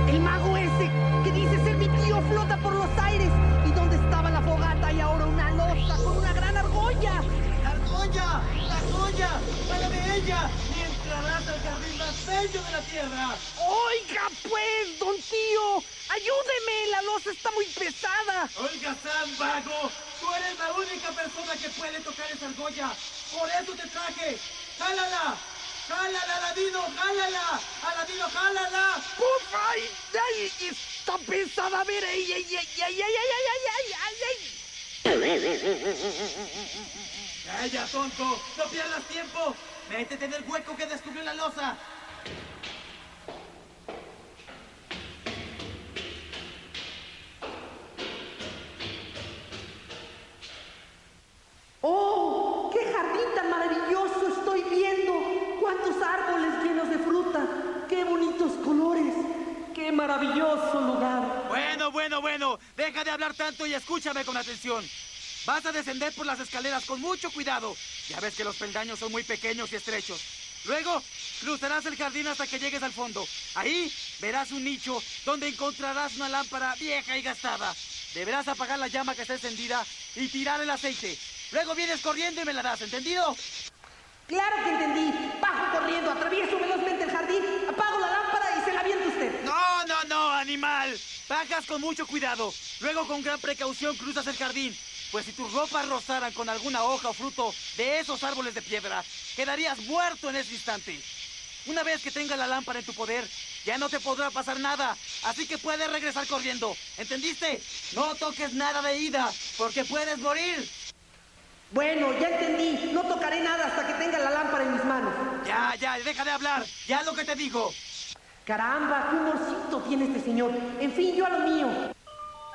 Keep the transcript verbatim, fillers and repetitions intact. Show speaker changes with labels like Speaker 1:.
Speaker 1: El mago ese que dice ser mi tío flota por los aires. ¿Y dónde estaba la fogata? Y ahora una losa con una gran argolla.
Speaker 2: ¡La argolla! ¡La joya! ¡Para de ella! ¡Y entrarás al jardín más bello de la tierra!
Speaker 1: Oiga, pues, don tío, ayúdeme, la losa está muy pesada.
Speaker 2: Oiga, Sam, vago, tú eres la única persona que puede tocar esa argolla. Por eso te traje. ¡Jálala! ¡Jálala, Aladino! ¡Jálala! ¡Aladino, jálala!
Speaker 1: ¡Uf! ¡Ay, ay! Está pesada, a ver, ay, ay, ay, ay, ay, ay, ay, ay, ay, ay.
Speaker 2: ¡Calla, tonto! ¡No pierdas tiempo! ¡Métete en el hueco que descubrió la losa!
Speaker 1: ¡Oh! ¡Qué jardín tan maravilloso estoy viendo! ¡Cuántos árboles llenos de fruta! ¡Qué bonitos colores! ¡Qué maravilloso lugar!
Speaker 2: Bueno, bueno, bueno. Deja de hablar tanto y escúchame con atención. Vas a descender por las escaleras con mucho cuidado. Ya ves que los peldaños son muy pequeños y estrechos. Luego, cruzarás el jardín hasta que llegues al fondo. Ahí verás un nicho donde encontrarás una lámpara vieja y gastada. Deberás apagar la llama que está encendida y tirar el aceite. Luego vienes corriendo y me la das, ¿entendido?
Speaker 1: ¡Claro que entendí! Bajo corriendo, atravieso velozmente el jardín, apago la lámpara y se la avienta usted.
Speaker 2: No, no, no, animal. Bajas con mucho cuidado. Luego, con gran precaución, cruzas el jardín. Pues si tus ropas rozaran con alguna hoja o fruto de esos árboles de piedra, quedarías muerto en ese instante. Una vez que tengas la lámpara en tu poder, ya no te podrá pasar nada. Así que puedes regresar corriendo. ¿Entendiste? No toques nada de ida, porque puedes morir.
Speaker 1: Bueno, ya entendí. No tocaré nada hasta que tenga la lámpara en mis manos.
Speaker 2: Ya, ya, deja de hablar. Ya lo que te digo.
Speaker 1: Caramba, qué humorcito tiene este señor. En fin, yo a lo mío.